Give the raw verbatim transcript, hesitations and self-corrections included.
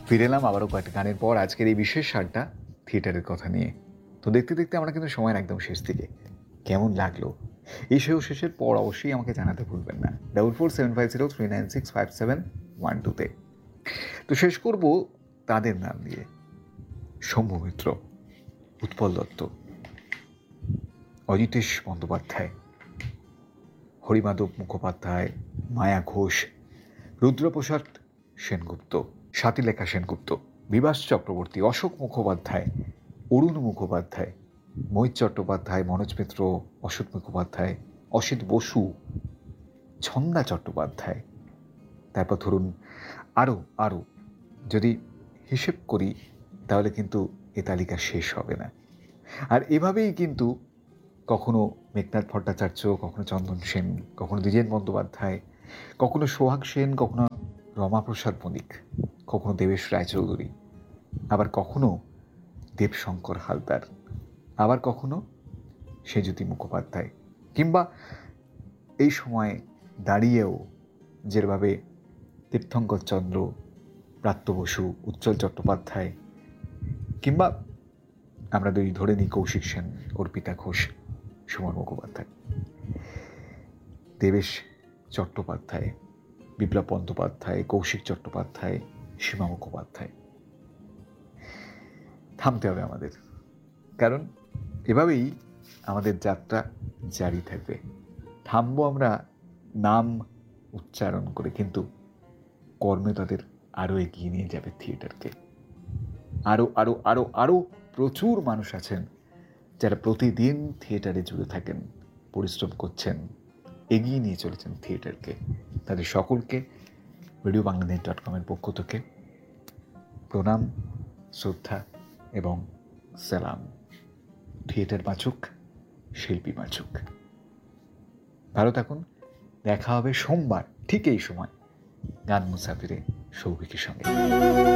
ফিরে এলাম আবারও কয়েকটা গানের পর আজকের এই বিশেষ সারটা থিয়েটারের কথা নিয়ে। তো দেখতে দেখতে আমরা কিন্তু সময়ের একদম শেষ দিকে। কেমন লাগলো এই শেষ শেষের পর অবশ্যই আমাকে জানাতে ভুলবেন না double four seven five zero three nine six five seven one টুতে। তো শেষ করব তাদের নাম দিয়ে: শম্ভু মিত্র, উৎপল দত্ত, অজিতেশ বন্দ্যোপাধ্যায়, হরিমাধব মুখোপাধ্যায়, মায়া ঘোষ, রুদ্রপ্রসাদ সেনগুপ্ত, স্বাতিলেখা সেনগুপ্ত, বিভাস চক্রবর্তী, অশোক মুখোপাধ্যায়, অরুণ মুখোপাধ্যায়, মোহিত চট্টোপাধ্যায়, মনোজ মিত্র, অশোক মুখোপাধ্যায়, অসিত বসু, ছন্দা চট্টোপাধ্যায়, তারপর ধরুন আরও আরও যদি হিসেব করি তাহলে কিন্তু এ তালিকা শেষ হবে না। আর এভাবেই কিন্তু কখনো মেঘনাথ ভট্টাচার্য, কখনো চন্দন সেন, কখনো দ্বিজেন বন্দ্যোপাধ্যায়, কখনো সোহাগ সেন, কখনো রমাপ্রসাদ মল্লিক, কখনো দেবেশ রায়চৌধুরী, আবার কখনো দেবশঙ্কর হালদার, আবার কখনো সেজুতি মুখোপাধ্যায়, কিংবা এই সময় দাঁড়িয়েও যেভাবে তীর্থঙ্কর চন্দ্র, প্রাত্য বসু, উজ্জ্বল চট্টোপাধ্যায়, কিংবা আমরা দুই ধরে নিই কৌশিক সেন, অর্পিতা ঘোষ, সুমন মুখোপাধ্যায়, দেবেশ চট্টোপাধ্যায়, বিপ্লব বন্দ্যোপাধ্যায়, কৌশিক চট্টোপাধ্যায়, সীমা মুখোপাধ্যায়। থামতে হবে আমাদের, কারণ এভাবেই আমাদের যাত্রা জারি থাকবে। থামবো আমরা নাম উচ্চারণ করে, কিন্তু কর্মে তাদের আরও এগিয়ে নিয়ে যাবে থিয়েটারকে। আরও আরও আরও আরও প্রচুর মানুষ আছেন যারা প্রতিদিন থিয়েটারে জুড়ে থাকেন, পরিশ্রম করছেন, এগিয়ে নিয়ে চলেছেন থিয়েটারকে। তাদের সকলকে রেডিও বাংলাদেশ ডট কমের পক্ষ থেকে প্রণাম, শ্রদ্ধা এবং সালাম। থিয়েটার বাঁচুক, শিল্পী বাঁচুক। ভালো থাকুন, দেখা হবে সোমবার ঠিক এই সময় গান মুসাফিরে সৌভিকের সঙ্গে।